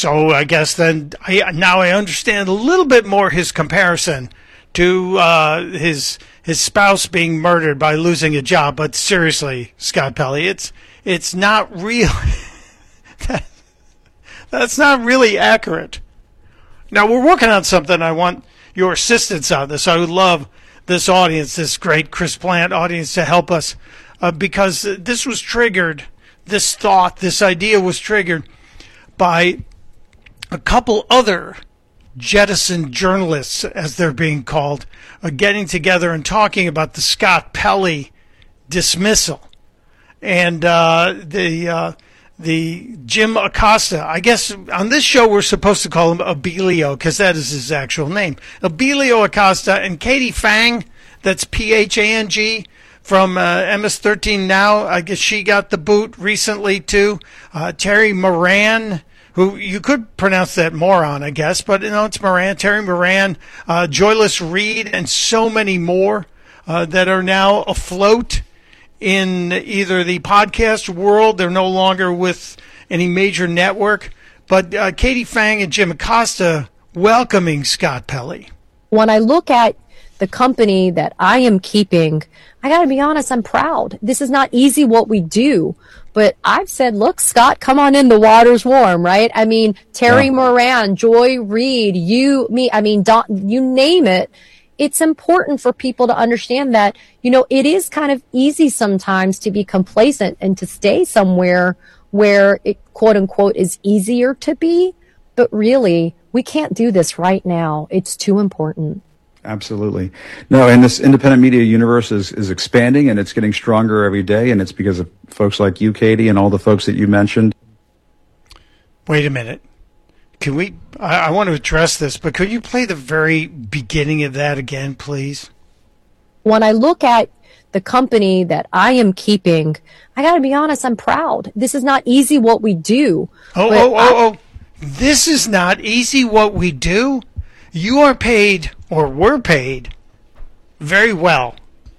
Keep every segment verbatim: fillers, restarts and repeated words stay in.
So I guess then I, now I understand a little bit more his comparison to uh, his his spouse being murdered by losing a job. But seriously, Scott Pelley, it's it's not real. that, that's not really accurate. Now we're working on something. I want your assistance on this. I would love this audience, this great Chris Plant audience, to help us uh, because this was triggered. This thought, this idea was triggered by a couple other Jettison journalists, as they're being called, are getting together and talking about the Scott Pelley dismissal. And uh, the uh, the Jim Acosta, I guess on this show we're supposed to call him Abilio because that is his actual name. Abilio Acosta and Katie Phang, that's P H A N G, from uh, M S thirteen Now. I guess she got the boot recently too. Uh, Terry Moran, who you could pronounce that moron, I guess, but you know, it's Moran, Terry Moran, uh, Joyless Reed, and so many more uh, that are now afloat in either the podcast world. They're no longer with any major network. But uh, Katie Phang and Jim Acosta welcoming Scott Pelley. When I look at the company that I am keeping, I got to be honest, I'm proud. This is not easy what we do. But I've said, look, Scott, come on in. The water's warm, right? I mean, Terry yeah. Moran, Joy Reid, you, me, I mean, Don, you name it. It's important for people to understand that, you know, it is kind of easy sometimes to be complacent and to stay somewhere where it, quote unquote, is easier to be. But really, we can't do this right now. It's too important. Absolutely. No, and this independent media universe is, is expanding and it's getting stronger every day. And it's because of folks like you, Katie, and all the folks that you mentioned. Wait a minute. Can we, I, I want to address this, but could you play the very beginning of that again, please? When I look at the company that I am keeping, I got to be honest, I'm proud. This is not easy what we do. Oh, oh, oh, oh. This is not easy what we do? You are paid, or were paid, very well,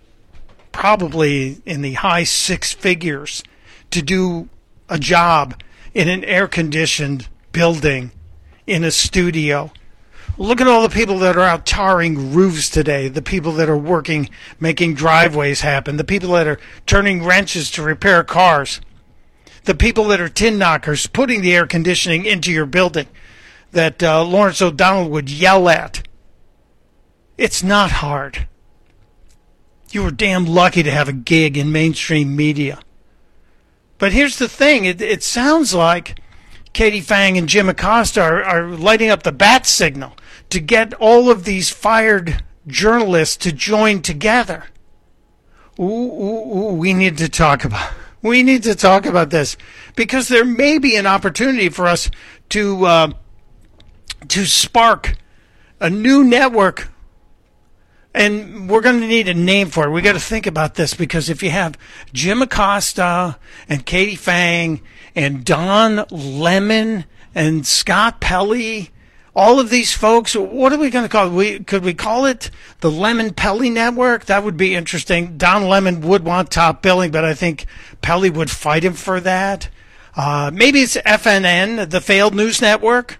probably in the high six figures, to do a job in an air-conditioned building in a studio. Look at all the people that are out tarring roofs today, the people that are working, making driveways happen, the people that are turning wrenches to repair cars, the people that are tin knockers, putting the air conditioning into your building that uh, Lawrence O'Donnell would yell at. It's not hard. You were damn lucky to have a gig in mainstream media. But here's the thing. It, it sounds like Katie Phang and Jim Acosta are, are lighting up the bat signal to get all of these fired journalists to join together. Ooh, ooh, ooh, we need to talk about we need to talk about this because there may be an opportunity for us to uh, to spark a new network. And we're going to need a name for it. We got to think about this because if you have Jim Acosta and Katie Phang and Don Lemon and Scott Pelley, all of these folks, what are we going to call it? We, could we call it the Lemon Pelley Network? That would be interesting. Don Lemon would want top billing, but I think Pelley would fight him for that. Uh, maybe it's F N N, the Failed News Network,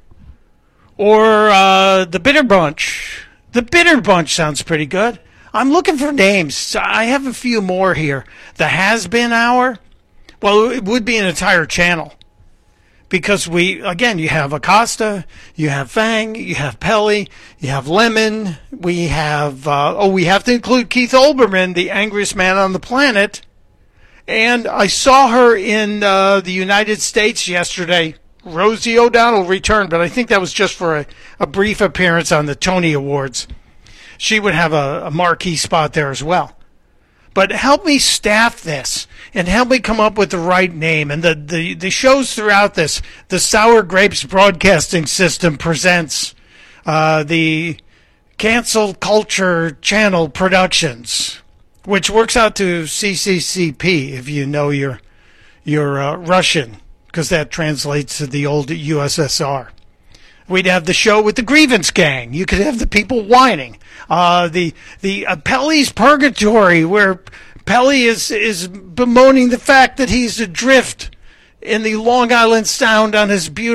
or uh, the Bitter Bunch. The Bitter Bunch sounds pretty good. I'm looking for names. I have a few more here. The Has Been Hour. Well, it would be an entire channel. Because we, again, you have Acosta, you have Phang, you have Pelley, you have Lemon, we have, uh, oh, we have to include Keith Olbermann, the angriest man on the planet. And I saw her in uh, the United States yesterday. Rosie O'Donnell returned, but I think that was just for a, a brief appearance on the Tony Awards. She would have a, a marquee spot there as well. But help me staff this and help me come up with the right name. And the, the, the shows throughout this, the Sour Grapes Broadcasting System presents uh, the Cancel Culture Channel Productions, which works out to C C C P if you know your, your uh, Russian, because that translates to the old U S S R. We'd have the show with the Grievance Gang. You could have the people whining. Uh, the the uh, Pelley's Purgatory, where Pelley is, is bemoaning the fact that he's adrift in the Long Island Sound on his beautiful